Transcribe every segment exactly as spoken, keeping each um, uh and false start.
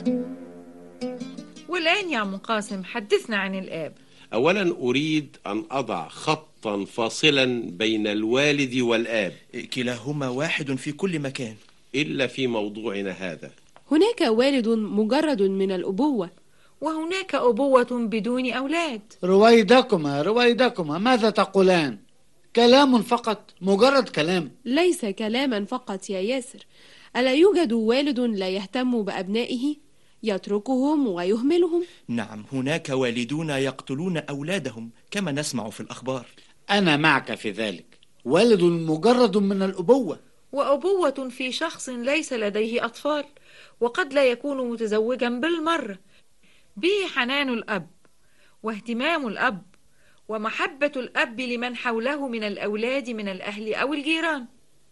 والآن يا عم قاسم حدثنا عن الآب. أولا أريد أن أضع خطا فاصلا بين الوالد والآب، كلاهما واحد في كل مكان إلا في موضوعنا هذا. هناك والد مجرد من الأبوة، وهناك أبوة بدون أولاد. رويدكما رويدكما ماذا تقولان؟ كلام فقط، مجرد كلام. ليس كلاما فقط يا ياسر. ألا يوجد والد لا يهتم بأبنائه، يتركهم ويهملهم؟ نعم، هناك والدون يقتلون أولادهم كما نسمع في الأخبار. أنا معك في ذلك، والد مجرد من الأبوة. وأبوة في شخص ليس لديه أطفال، وقد لا يكون متزوجا بالمرة، به حنان الأب واهتمام الأب ومحبة الأب لمن حوله من الأولاد من الأهل أو الجيران.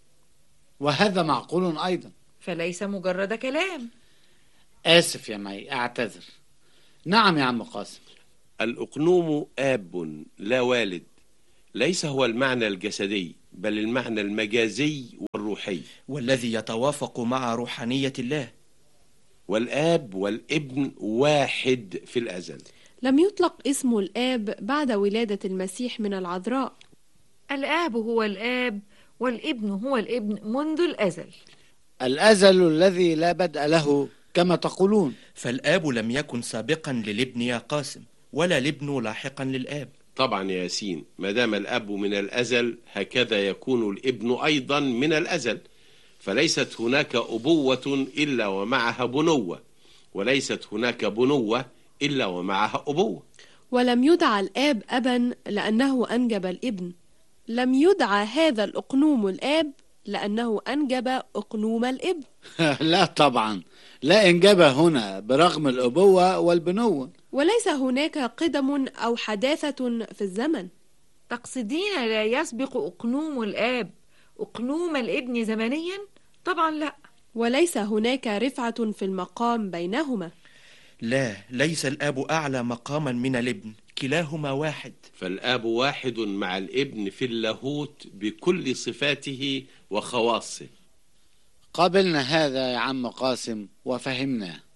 وهذا معقول أيضا، فليس مجرد كلام. آسف يا مي، أعتذر. نعم يا عم قاسم. الأقنوم آب لا والد، ليس هو المعنى الجسدي بل المعنى المجازي والروحي، والذي يتوافق مع روحانية الله. والآب والابن واحد في الأزل. لم يطلق اسم الآب بعد ولادة المسيح من العذراء. الآب هو الآب والابن هو الابن منذ الأزل، الأزل الذي لا بدء له كما تقولون. فالآب لم يكن سابقا للابن يا قاسم، ولا الابن لاحقا للآب. طبعا يا ياسين، ما دام الأب من الأزل هكذا يكون الابن أيضا من الأزل، فليست هناك أبوة إلا ومعها بنوة، وليست هناك بنوة إلا ومعها أبوة. ولم يدعى الآب أبا لأنه أنجب الابن، لم يدعى هذا الأقنوم الآب لأنه أنجب أقنوم الابن. لا طبعا، لا إنجاب هنا برغم الأبوة والبنوة. وليس هناك قدم أو حداثة في الزمن. تقصدين لا يسبق أقنوم الآب أقنوم الابن زمنيا؟ طبعا لا. وليس هناك رفعة في المقام بينهما. لا، ليس الآب أعلى مقاما من الابن، كلاهما واحد. فالآب واحد مع الابن في اللاهوت بكل صفاته وخواصه. قابلنا هذا يا عم قاسم وفهمناه.